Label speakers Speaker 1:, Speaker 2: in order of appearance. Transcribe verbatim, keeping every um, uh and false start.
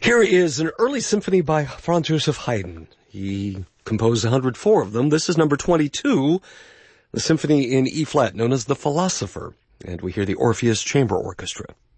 Speaker 1: Here is an early symphony by Franz Joseph Haydn. He composed one hundred four of them. This is number twenty-two, the symphony in E-flat, known as The Philosopher. And we hear the Orpheus Chamber Orchestra.